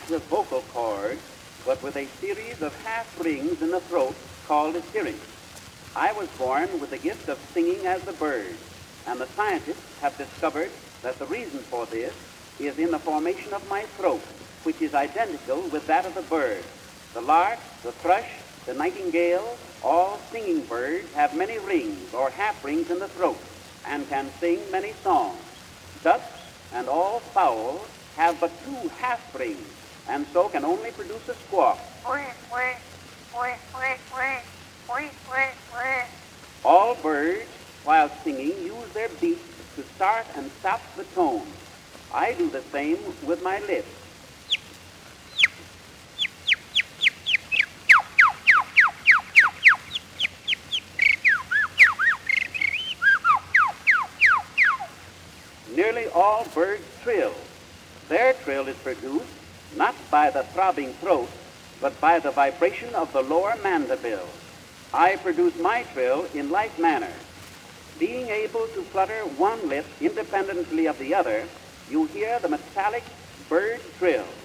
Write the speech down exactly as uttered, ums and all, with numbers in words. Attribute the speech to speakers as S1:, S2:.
S1: with vocal cords, but with a series of half rings in the throat called a syrinx. I was born with the gift of singing as the bird, and the scientists have discovered that the reason for this is in the formation of my throat, which is identical with that of the bird. The lark, the thrush, the nightingale, all singing birds have many rings or half rings in the throat and can sing many songs. Ducks and all fowls have but two half rings, and so can only produce a squawk. All birds, while singing, use their beaks to start and stop the tone. I do the same with my lips. Nearly all birds trill. Their trill is produced not by the throbbing throat, but by the vibration of the lower mandible. I produce my trill in like manner. Being able to flutter one lip independently of the other, you hear the metallic bird trill.